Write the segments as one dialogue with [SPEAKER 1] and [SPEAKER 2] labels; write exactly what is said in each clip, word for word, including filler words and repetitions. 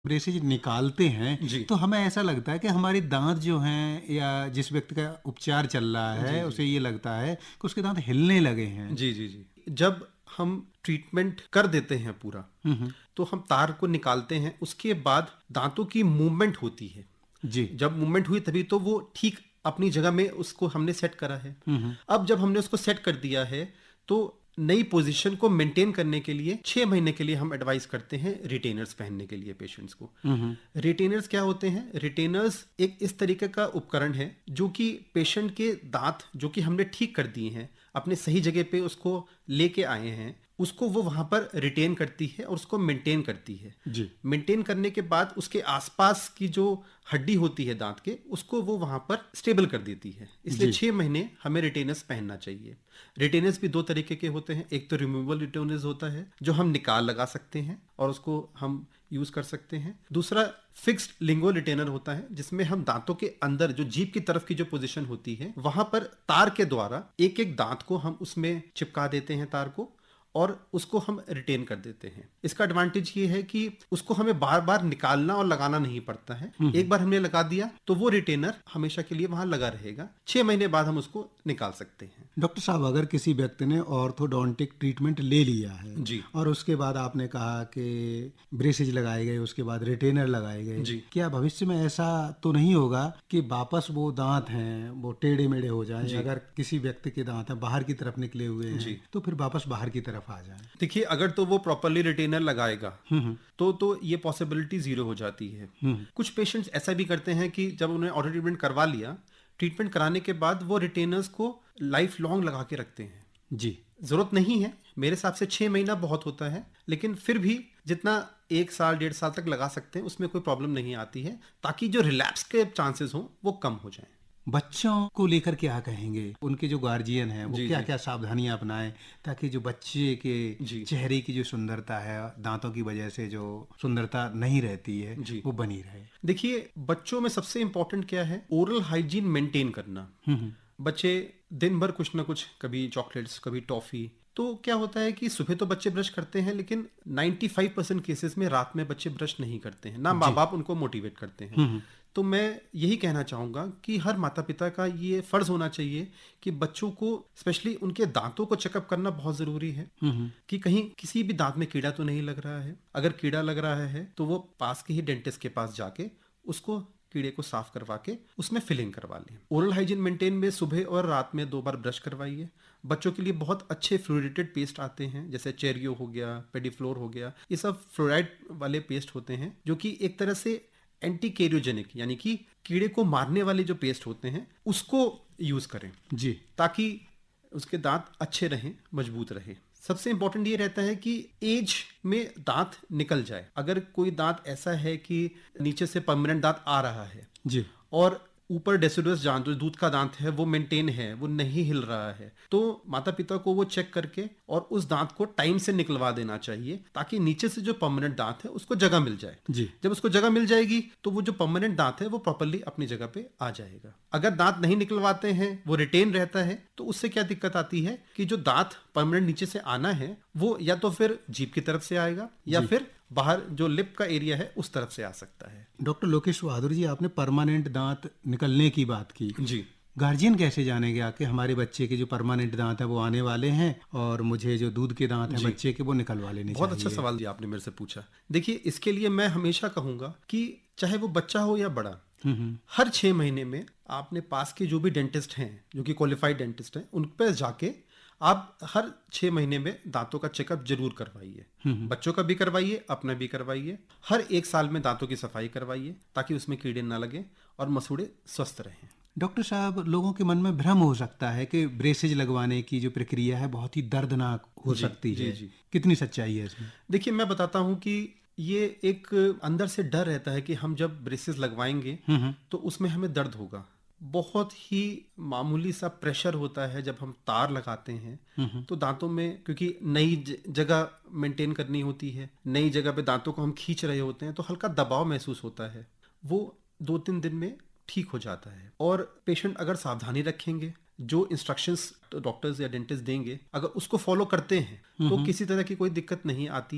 [SPEAKER 1] Braces निकालते हैं
[SPEAKER 2] जी।
[SPEAKER 1] तो हमें ऐसा लगता है कि हमारे दांत जो हैं या जिस व्यक्ति का उपचार चल रहा
[SPEAKER 2] जी,
[SPEAKER 1] है
[SPEAKER 2] जी।
[SPEAKER 1] उसे ये लगता है कि उसके दांत हिलने लगे हैं।
[SPEAKER 2] जी, जी, जी। जब हम ट्रीटमेंट कर देते हैं पूरा,
[SPEAKER 1] हम्म हम्म,
[SPEAKER 2] तो हम तार को निकालते हैं, उसके बाद दांतों की मूवमेंट होती है।
[SPEAKER 1] जी।
[SPEAKER 2] जब मूवमेंट हुई तभी तो वो ठीक अपनी जगह में उसको हमने सेट करा है।
[SPEAKER 1] हम्म हम्म,
[SPEAKER 2] अब जब हमने उसको सेट कर दिया है तो नई पोजीशन को मेंटेन करने के लिए छह महीने के लिए हम एडवाइस करते हैं रिटेनर्स पहनने के लिए पेशेंट्स को।
[SPEAKER 1] हम्म
[SPEAKER 2] रिटेनर्स क्या होते हैं? रिटेनर्स एक इस तरीके का उपकरण है जो कि पेशेंट के दांत जो कि हमने ठीक कर दिए हैं, अपने सही जगह पे उसको लेके आए हैं, उसको वो वहां पर रिटेन करती है और उसको मेंटेन करती है।
[SPEAKER 1] जी।
[SPEAKER 2] मेंटेन करने के बाद उसके आसपास की जो हड्डी होती है दांत के, उसको वो वहां पर स्टेबल कर देती है। इसलिए
[SPEAKER 1] जी।
[SPEAKER 2] छह महीने हमें रिटेनर्स पहनना चाहिए। रिटेनर्स भी दो तरीके के होते हैं। एक तो रिमूवेबल रिटेनर्स होता है जो हम निकाल लगा सकते हैं और उसको हम यूज कर सकते हैं। दूसरा फिक्स्ड लिंगो रिटेनर होता है जिसमें हम दांतों के अंदर जो जीभ की तरफ की जो पोजीशन होती है वहां पर तार के द्वारा एक एक दांत को हम उसमें चिपका देते हैं तार को, और उसको हम रिटेन कर देते हैं। इसका एडवांटेज ये है कि उसको हमें बार बार निकालना और लगाना नहीं पड़ता है। एक बार हमने लगा दिया तो वो रिटेनर हमेशा के लिए वहां लगा रहेगा। छह महीने बाद हम उसको निकाल सकते हैं।
[SPEAKER 1] डॉक्टर साहब, अगर किसी व्यक्ति ने ऑर्थोडोंटिक ट्रीटमेंट ले लिया है
[SPEAKER 2] जी।
[SPEAKER 1] और उसके बाद आपने कहा कि ब्रेसेज लगाए गए, उसके बाद रिटेनर लगाए गए,
[SPEAKER 2] जी।
[SPEAKER 1] क्या भविष्य में ऐसा तो नहीं होगा कि वापस वो दांत हैं वो टेढ़े मेढ़े हो जाएं?
[SPEAKER 2] जी।
[SPEAKER 1] अगर किसी व्यक्ति के दांत हैं बाहर की तरफ निकले हुए हैं
[SPEAKER 2] जी।
[SPEAKER 1] तो फिर वापस बाहर की तरफ आ जाएं?
[SPEAKER 2] देखिए, अगर तो वो प्रॉपरली रिटेनर लगाएगा
[SPEAKER 1] हम्म
[SPEAKER 2] तो तो ये पॉसिबिलिटी जीरो हो जाती है।
[SPEAKER 1] हम्म,
[SPEAKER 2] कुछ पेशेंट्स ऐसा भी करते हैं कि जब उन्होंने ऑटो ट्रीटमेंट करवा लिया, ट्रीटमेंट कराने के बाद वो रिटेनर्स को लाइफ लॉन्ग लगा के रखते हैं।
[SPEAKER 1] जी।
[SPEAKER 2] जरूरत नहीं है, मेरे हिसाब से छह महीना बहुत होता है, लेकिन फिर भी जितना एक साल डेढ़ साल तक लगा सकते हैं उसमें कोई प्रॉब्लम नहीं आती है, ताकि जो रिलैप्स के चांसेस हों वो कम हो जाएं।
[SPEAKER 1] बच्चों को लेकर क्या कहेंगे? उनके जो गार्जियन हैं वो
[SPEAKER 2] जी,
[SPEAKER 1] क्या
[SPEAKER 2] जी।
[SPEAKER 1] क्या सावधानियां अपनाएं ताकि जो बच्चे के
[SPEAKER 2] जी।
[SPEAKER 1] चेहरे की जो सुंदरता है, दांतों की वजह से जो सुंदरता नहीं रहती है,
[SPEAKER 2] जी।
[SPEAKER 1] वो बनी रहे?
[SPEAKER 2] देखिए, बच्चों में सबसे इंपॉर्टेंट क्या है? ओरल हाइजीन मेंटेन करना।
[SPEAKER 1] हम्म
[SPEAKER 2] बच्चे दिन भर कुछ ना कुछ, कभी चॉकलेट्स, कभी टॉफी, तो क्या होता है कि सुबह तो बच्चे ब्रश करते हैं, लेकिन पचानवे परसेंट केसेस में रात में बच्चे ब्रश नहीं करते हैं, ना माँ
[SPEAKER 1] जी।
[SPEAKER 2] बाप उनको मोटिवेट करते हैं।
[SPEAKER 1] हम्म
[SPEAKER 2] तो मैं यही कहना चाहूँगा कि हर माता पिता का ये फर्ज होना चाहिए कि बच्चों को स्पेशली उनके दांतों को चेकअप करना बहुत ज़रूरी है
[SPEAKER 1] हम्म
[SPEAKER 2] कि कहीं किसी भी दांत में कीड़ा तो नहीं लग रहा है। अगर कीड़ा लग रहा है तो वो पास के ही डेंटिस्ट के पास जाके उसको कीड़े को साफ करवा के उसमें फिलिंग करवा लें। ओरल हाइजीन मेंटेन में सुबह और रात में दो बार ब्रश करवाइए। बच्चों के लिए बहुत अच्छे फ्लोरिडेटेड पेस्ट आते हैं, जैसे चेरियो हो गया, पेडीफ्लोर हो गया, ये सब फ्लोराइड वाले पेस्ट होते हैं जो कि एक तरह से एंटी कैरियोजेनिक यानी कि कीड़े को मारने वाले जो पेस्ट होते हैं उसको यूज करें,
[SPEAKER 1] जी।
[SPEAKER 2] ताकि उसके दांत अच्छे रहें, मजबूत रहे। सबसे इंपॉर्टेंट ये रहता है कि एज में दांत निकल जाए। अगर कोई दांत ऐसा है कि नीचे से परमानेंट दांत आ रहा है
[SPEAKER 1] जी।
[SPEAKER 2] और ऊपर डेसिडुअस दांत जो दूध का दांत है वो मेंटेन है, वो नहीं हिल रहा है, तो माता पिता को वो चेक करके और उस दांत को टाइम से निकलवा देना चाहिए, ताकि नीचे से जो परमानेंट दांत है उसको जगह मिल जाए।
[SPEAKER 1] जी।
[SPEAKER 2] जब उसको जगह मिल जाएगी तो वो जो परमानेंट दांत है वो प्रॉपर्ली अपनी जगह पे आ जाएगा। अगर दांत नहीं निकलवाते हैं, वो रिटेन रहता है, तो उससे क्या दिक्कत आती है कि जो दांत परमानेंट नीचे से आना है वो या तो फिर जीभ की तरफ से आएगा या
[SPEAKER 1] जी।
[SPEAKER 2] फिर बाहर जो लिप का एरिया है उस तरफ से आ सकता है।
[SPEAKER 1] डॉक्टर लोकेश बहादुर जी, आपने परमानेंट दांत निकलने की बात की।
[SPEAKER 2] जी।
[SPEAKER 1] गार्जियन कैसे जानेंगे आके हमारे बच्चे के जो परमानेंट दांत है वो आने वाले हैं और मुझे जो दूध के दांत हैं
[SPEAKER 2] जी।
[SPEAKER 1] बच्चे के वो निकलवा लेने
[SPEAKER 2] बहुत
[SPEAKER 1] चाहिए?
[SPEAKER 2] अच्छा सवाल दिया आपने मेरे से पूछा। देखिए, इसके लिए मैं हमेशा कहूंगा कि चाहे वो बच्चा हो या बड़ा,
[SPEAKER 1] हम्म हम्म,
[SPEAKER 2] हर छह महीने में आपने पास के जो भी डेंटिस्ट हैं, जो कि क्वालिफाइड डेंटिस्ट हैं, उन पर जाके आप हर छह महीने में दांतों का चेकअप जरूर करवाइए। बच्चों का भी करवाइए, अपना भी करवाइए। हर एक साल में दांतों की सफाई करवाइए ताकि उसमें कीड़े ना लगे और मसूड़े स्वस्थ रहें।
[SPEAKER 1] डॉक्टर साहब, लोगों के मन में भ्रम हो सकता है कि ब्रेसेज लगवाने की जो प्रक्रिया है बहुत ही दर्दनाक हो
[SPEAKER 2] जी,
[SPEAKER 1] सकती
[SPEAKER 2] जी,
[SPEAKER 1] है।
[SPEAKER 2] जी।
[SPEAKER 1] कितनी सच्चाई है इसमें?
[SPEAKER 2] देखिए, मैं बताता हूँ कि ये एक अंदर से डर रहता है कि हम जब ब्रेसेस लगवाएंगे
[SPEAKER 1] हम्म
[SPEAKER 2] तो उसमें हमें दर्द होगा। बहुत ही मामूली सा प्रेशर होता है जब हम तार लगाते हैं तो दांतों में, क्योंकि नई ज- जगह मेंटेन करनी होती है, नई जगह पे दांतों को हम खींच रहे होते हैं, तो हल्का दबाव महसूस होता है। वो दो तीन दिन में ठीक हो जाता है। और पेशेंट अगर सावधानी रखेंगे, जो इंस्ट्रक्शंस डॉक्टर्स या डेंटिस्ट देंगे, अगर उसको फॉलो करते हैं तो किसी तरह की कोई दिक्कत नहीं आती है।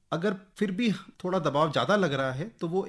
[SPEAKER 2] अगर फिर भी थोड़ा दबाव ज़्यादा लग रहा है तो वो